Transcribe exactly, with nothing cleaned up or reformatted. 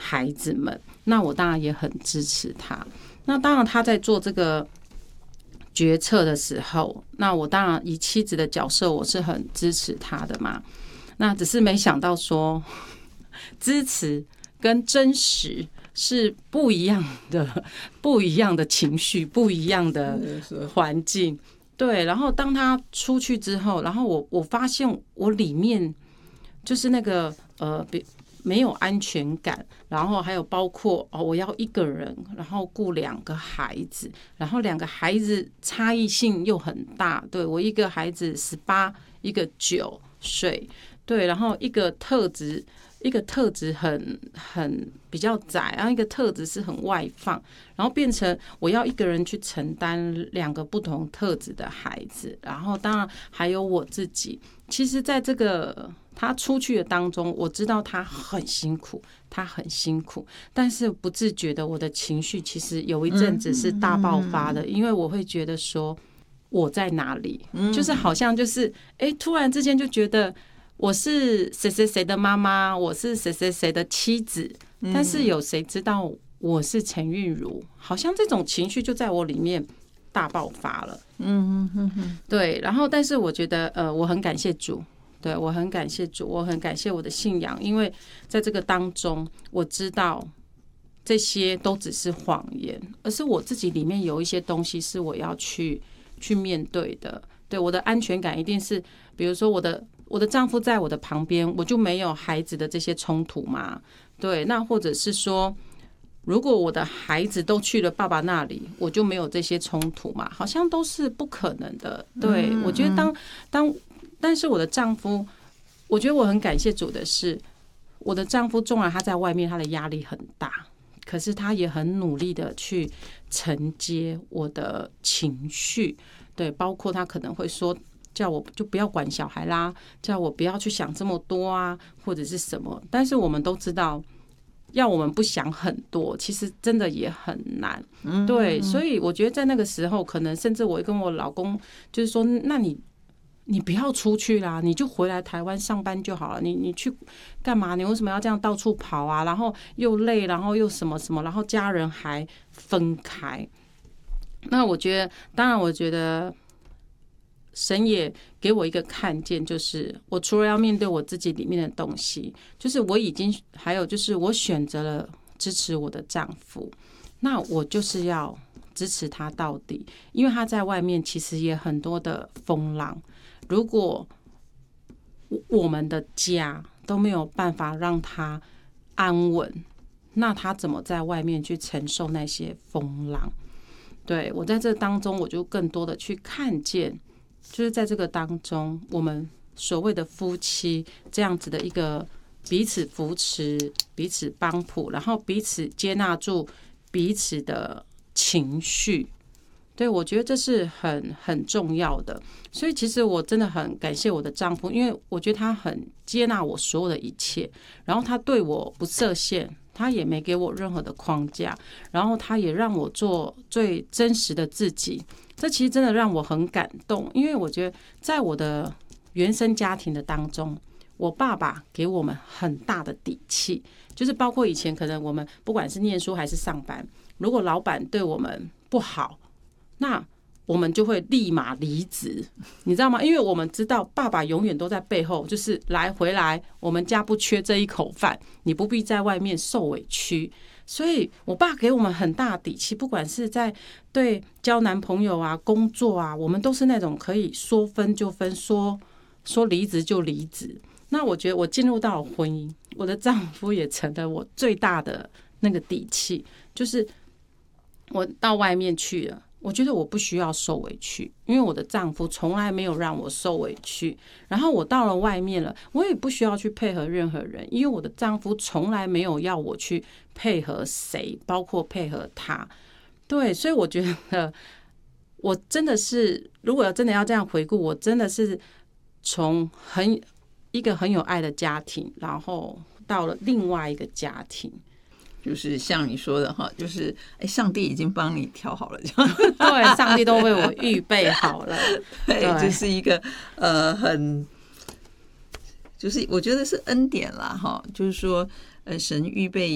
孩子们，那我当然也很支持他。那当然他在做这个决策的时候，那我当然以妻子的角色，我是很支持他的嘛。那只是没想到说，支持跟真实是不一样的，不一样的情绪，不一样的环境。对，然后当他出去之后，然后我我发现我里面就是那个呃，没有安全感，然后还有包括哦，我要一个人，然后顾两个孩子，然后两个孩子差异性又很大。对，我一个孩子十八，一个九岁。对，然后一个特质，一个特质很很比较窄，然后一个特质是很外放，然后变成我要一个人去承担两个不同特质的孩子，然后当然还有我自己。其实，在这个他出去的当中，我知道他很辛苦，他很辛苦，但是不自觉的，我的情绪其实有一阵子是大爆发的，因为我会觉得说我在哪里，就是好像就是哎，突然之间就觉得。我是谁谁谁的妈妈，我是谁谁谁的妻子，但是有谁知道我是陈韵如？好像这种情绪就在我里面大爆发了。嗯嗯嗯，对。然后，但是我觉得，呃，我很感谢主，对我很感谢主，我很感谢我的信仰，因为在这个当中，我知道这些都只是谎言，而是我自己里面有一些东西是我要去去面对的。对，我的安全感一定是，比如说我的。我的丈夫在我的旁边，我就没有孩子的这些冲突嘛？对，那或者是说，如果我的孩子都去了爸爸那里，我就没有这些冲突嘛？好像都是不可能的。对，我觉得当当，但是我的丈夫，我觉得我很感谢主的是，我的丈夫纵然他在外面他的压力很大，可是他也很努力的去承接我的情绪。对，包括他可能会说。叫我就不要管小孩啦，叫我不要去想这么多啊，或者是什么。但是我们都知道，要我们不想很多，其实真的也很难。对，所以我觉得在那个时候，可能甚至我跟我老公就是说，那你你不要出去啦，你就回来台湾上班就好了。你你去干嘛？你为什么要这样到处跑啊？然后又累，然后又什么什么，然后家人还分开。那我觉得，当然，我觉得。神也给我一个看见，就是我除了要面对我自己里面的东西，就是我已经还有就是我选择了支持我的丈夫，那我就是要支持他到底，因为他在外面其实也很多的风浪，如果我们的家都没有办法让他安稳，那他怎么在外面去承受那些风浪？对，我在这当中，我就更多的去看见。就是在这个当中，我们所谓的夫妻这样子的一个彼此扶持、彼此帮扶，然后彼此接纳住彼此的情绪。对，我觉得这是很很重要的。所以其实我真的很感谢我的丈夫，因为我觉得他很接纳我所有的一切，然后他对我不设限，他也没给我任何的框架，然后他也让我做最真实的自己。这其实真的让我很感动，因为我觉得在我的原生家庭的当中，我爸爸给我们很大的底气，就是包括以前可能我们不管是念书还是上班，如果老板对我们不好，那我们就会立马离职，你知道吗？因为我们知道爸爸永远都在背后，就是来回来，我们家不缺这一口饭，你不必在外面受委屈。所以我爸给我们很大的底气，不管是在对交男朋友啊、工作啊，我们都是那种可以说分就分，说说离职就离职。那我觉得我进入到了婚姻，我的丈夫也成了我最大的那个底气，就是我到外面去了，我觉得我不需要受委屈，因为我的丈夫从来没有让我受委屈。然后我到了外面了，我也不需要去配合任何人，因为我的丈夫从来没有要我去配合谁，包括配合他。对，所以我觉得我真的是，如果真的要这样回顾，我真的是从很一个很有爱的家庭，然后到了另外一个家庭。 就是像你说的哈，就是哎，上帝已经帮你调好了， 对，上帝都为我预备好了， 对，这是一个呃很，就是我觉得是恩典啦哈，就是说呃神预备